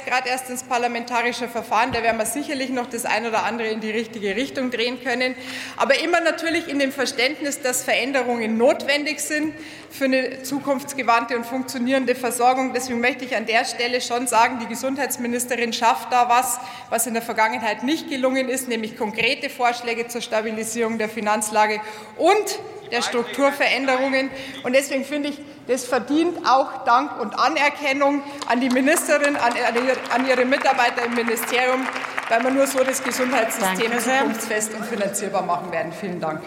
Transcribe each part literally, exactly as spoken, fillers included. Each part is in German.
gerade erst ins parlamentarische Verfahren. Da werden wir sicherlich noch das ein oder andere in die richtige Richtung drehen können. Aber immer natürlich in dem Verständnis, dass Veränderungen notwendig sind für eine zukunftsgewandte und funktionierende Versorgung. Deswegen möchte ich an der Stelle schon sagen, die Gesundheitsministerin schafft da was, was in der Vergangenheit nicht gelungen ist, nämlich konkrete Vorschläge zur Stabilisierung der Finanzlage und der Strukturveränderungen. Und deswegen finde ich, das verdient auch Dank und Anerkennung an die Ministerin, an, an ihre Mitarbeiter im Ministerium, weil wir nur so das Gesundheitssystem zukunftsfest und finanzierbar machen werden. Vielen Dank.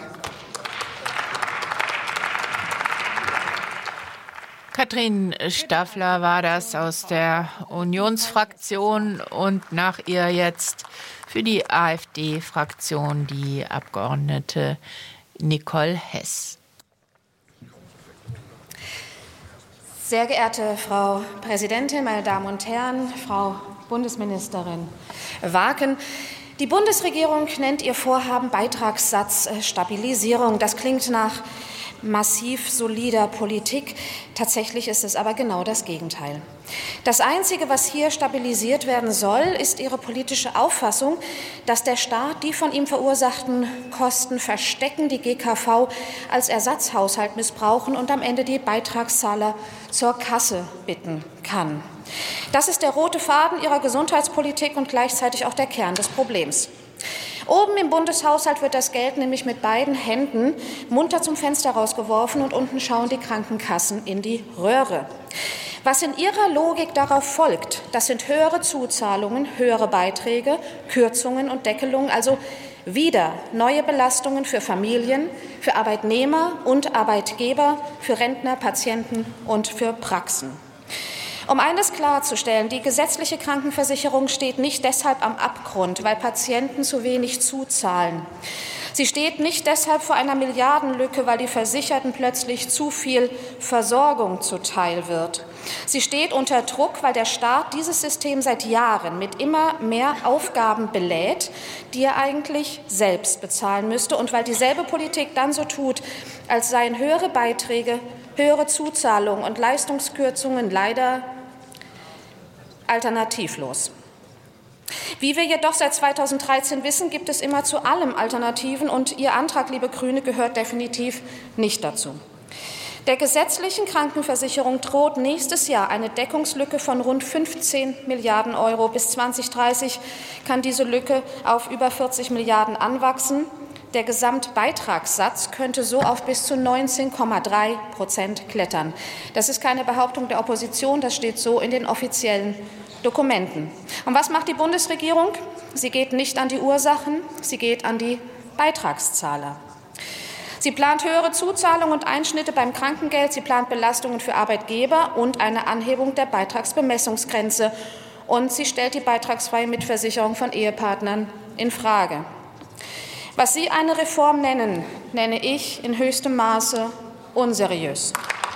Katrin Staffler war das aus der Unionsfraktion und nach ihr jetzt für die AfD-Fraktion die Abgeordnete Nicole Hess. Sehr geehrte Frau Präsidentin, meine Damen und Herren, Frau Bundesministerin Waaken, die Bundesregierung nennt ihr Vorhaben Beitragssatzstabilisierung. Das klingt nach massiv solider Politik. Tatsächlich ist es aber genau das Gegenteil. Das Einzige, was hier stabilisiert werden soll, ist Ihre politische Auffassung, dass der Staat die von ihm verursachten Kosten verstecken, die G K V als Ersatzhaushalt missbrauchen und am Ende die Beitragszahler zur Kasse bitten kann. Das ist der rote Faden Ihrer Gesundheitspolitik und gleichzeitig auch der Kern des Problems. Oben im Bundeshaushalt wird das Geld nämlich mit beiden Händen munter zum Fenster rausgeworfen und unten schauen die Krankenkassen in die Röhre. Was in ihrer Logik darauf folgt, das sind höhere Zuzahlungen, höhere Beiträge, Kürzungen und Deckelungen, also wieder neue Belastungen für Familien, für Arbeitnehmer und Arbeitgeber, für Rentner, Patienten und für Praxen. Um eines klarzustellen, die gesetzliche Krankenversicherung steht nicht deshalb am Abgrund, weil Patienten zu wenig zuzahlen. Sie steht nicht deshalb vor einer Milliardenlücke, weil die Versicherten plötzlich zu viel Versorgung zuteil wird. Sie steht unter Druck, weil der Staat dieses System seit Jahren mit immer mehr Aufgaben belädt, die er eigentlich selbst bezahlen müsste, und weil dieselbe Politik dann so tut, als seien höhere Beiträge, höhere Zuzahlungen und Leistungskürzungen leider alternativlos. Wie wir jedoch seit zweitausenddreizehn wissen, gibt es immer zu allem Alternativen, und Ihr Antrag, liebe Grüne, gehört definitiv nicht dazu. Der gesetzlichen Krankenversicherung droht nächstes Jahr eine Deckungslücke von rund fünfzehn Milliarden Euro. Bis zweitausenddreißig kann diese Lücke auf über vierzig Milliarden anwachsen. Der Gesamtbeitragssatz könnte so auf bis zu neunzehn Komma drei Prozent klettern. Das ist keine Behauptung der Opposition, das steht so in den offiziellen Dokumenten. Und was macht die Bundesregierung? Sie geht nicht an die Ursachen, sie geht an die Beitragszahler. Sie plant höhere Zuzahlungen und Einschnitte beim Krankengeld, sie plant Belastungen für Arbeitgeber und eine Anhebung der Beitragsbemessungsgrenze. Und sie stellt die beitragsfreie Mitversicherung von Ehepartnern in Frage. Was Sie eine Reform nennen, nenne ich in höchstem Maße unseriös.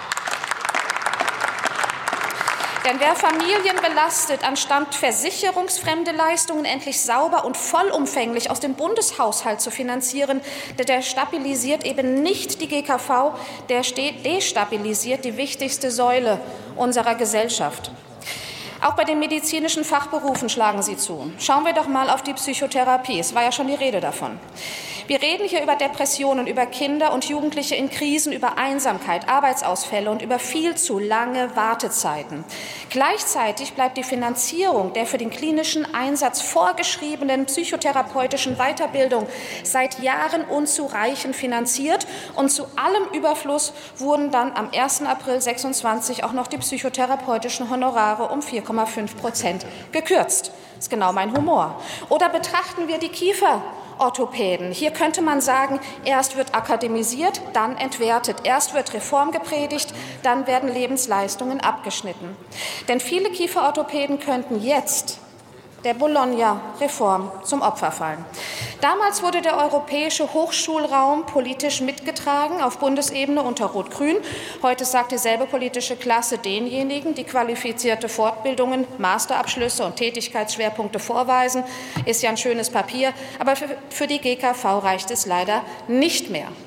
Denn wer Familien belastet, anstatt versicherungsfremde Leistungen endlich sauber und vollumfänglich aus dem Bundeshaushalt zu finanzieren, der stabilisiert eben nicht die G K V, der destabilisiert die wichtigste Säule unserer Gesellschaft. Auch bei den medizinischen Fachberufen schlagen Sie zu. Schauen wir doch mal auf die Psychotherapie. Es war ja schon die Rede davon. Wir reden hier über Depressionen, über Kinder und Jugendliche in Krisen, über Einsamkeit, Arbeitsausfälle und über viel zu lange Wartezeiten. Gleichzeitig bleibt die Finanzierung der für den klinischen Einsatz vorgeschriebenen psychotherapeutischen Weiterbildung seit Jahren unzureichend finanziert, und zu allem Überfluss wurden dann am ersten April sechsundzwanzig auch noch die psychotherapeutischen Honorare um vier Komma fünf Prozent gekürzt. Das ist genau mein Humor. Oder betrachten wir die Kieferorthopäden. Hier könnte man sagen, erst wird akademisiert, dann entwertet. Erst wird Reform gepredigt, dann werden Lebensleistungen abgeschnitten. Denn viele Kieferorthopäden könnten jetzt der Bologna-Reform zum Opfer fallen. Damals wurde der europäische Hochschulraum politisch mitgetragen, auf Bundesebene unter Rot-Grün. Heute sagt dieselbe politische Klasse denjenigen, die qualifizierte Fortbildungen, Masterabschlüsse und Tätigkeitsschwerpunkte vorweisen. Ist ja ein schönes Papier, aber für, für die G K V reicht es leider nicht mehr.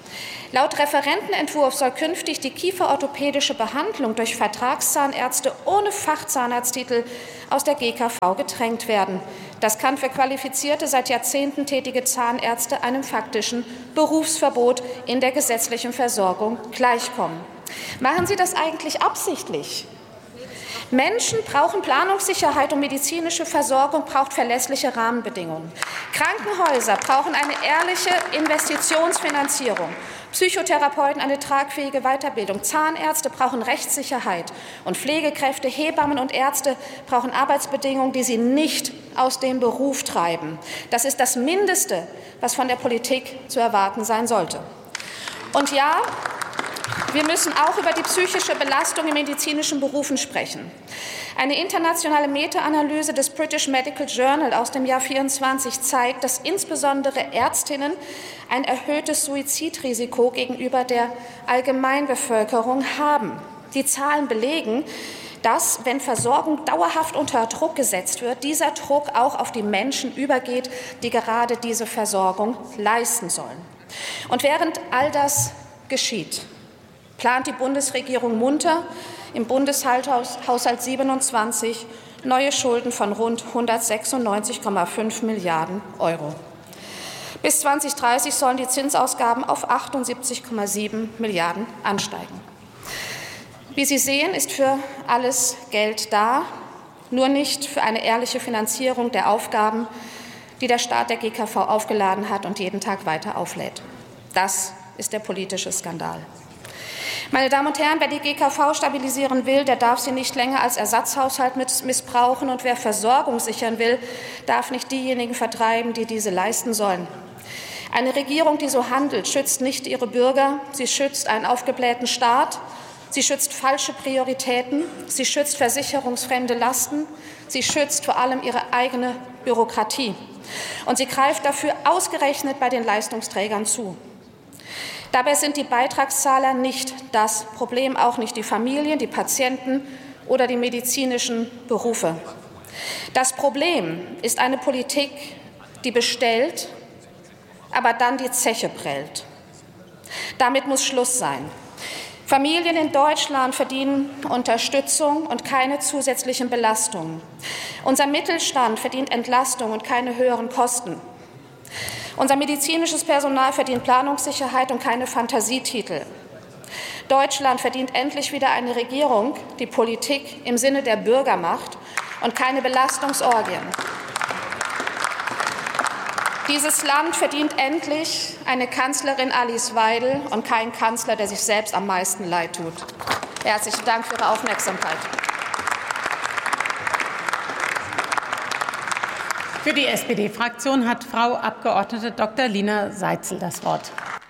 Laut Referentenentwurf soll künftig die kieferorthopädische Behandlung durch Vertragszahnärzte ohne Fachzahnarzttitel aus der G K V gedrängt werden. Das kann für qualifizierte, seit Jahrzehnten tätige Zahnärzte einem faktischen Berufsverbot in der gesetzlichen Versorgung gleichkommen. Machen Sie das eigentlich absichtlich? Menschen brauchen Planungssicherheit und medizinische Versorgung braucht verlässliche Rahmenbedingungen. Krankenhäuser brauchen eine ehrliche Investitionsfinanzierung. Psychotherapeuten eine tragfähige Weiterbildung. Zahnärzte brauchen Rechtssicherheit. Und Pflegekräfte, Hebammen und Ärzte brauchen Arbeitsbedingungen, die sie nicht aus dem Beruf treiben. Das ist das Mindeste, was von der Politik zu erwarten sein sollte. Und ja, wir müssen auch über die psychische Belastung in medizinischen Berufen sprechen. Eine internationale Meta-Analyse des British Medical Journal aus dem Jahr vierundzwanzig zeigt, dass insbesondere Ärztinnen ein erhöhtes Suizidrisiko gegenüber der Allgemeinbevölkerung haben. Die Zahlen belegen, dass, wenn Versorgung dauerhaft unter Druck gesetzt wird, dieser Druck auch auf die Menschen übergeht, die gerade diese Versorgung leisten sollen. Und während all das geschieht, plant die Bundesregierung munter im Bundeshaushalt siebenundzwanzig neue Schulden von rund hundertsechsundneunzig Komma fünf Milliarden Euro. Bis zweitausenddreißig sollen die Zinsausgaben auf achtundsiebzig Komma sieben Milliarden ansteigen. Wie Sie sehen, ist für alles Geld da, nur nicht für eine ehrliche Finanzierung der Aufgaben, die der Staat der G K V aufgeladen hat und jeden Tag weiter auflädt. Das ist der politische Skandal. Meine Damen und Herren, wer die G K V stabilisieren will, der darf sie nicht länger als Ersatzhaushalt missbrauchen. Und wer Versorgung sichern will, darf nicht diejenigen vertreiben, die diese leisten sollen. Eine Regierung, die so handelt, schützt nicht ihre Bürger. Sie schützt einen aufgeblähten Staat. Sie schützt falsche Prioritäten. Sie schützt versicherungsfremde Lasten. Sie schützt vor allem ihre eigene Bürokratie. Und sie greift dafür ausgerechnet bei den Leistungsträgern zu. Dabei sind die Beitragszahler nicht das Problem, auch nicht die Familien, die Patienten oder die medizinischen Berufe. Das Problem ist eine Politik, die bestellt, aber dann die Zeche prellt. Damit muss Schluss sein. Familien in Deutschland verdienen Unterstützung und keine zusätzlichen Belastungen. Unser Mittelstand verdient Entlastung und keine höheren Kosten. Unser medizinisches Personal verdient Planungssicherheit und keine Fantasietitel. Deutschland verdient endlich wieder eine Regierung, die Politik im Sinne der Bürger macht und keine Belastungsorgien. Dieses Land verdient endlich eine Kanzlerin Alice Weidel und keinen Kanzler, der sich selbst am meisten leid tut. Herzlichen Dank für Ihre Aufmerksamkeit. Für die S P D-Fraktion hat Frau Abgeordnete Doktor Lina Seitzel das Wort.